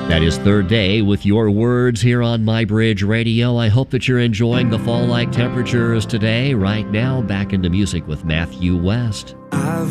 That is Third Day with your words here on My Bridge Radio. I hope that you're enjoying the fall-like temperatures today. Right now, back into music with Matthew West.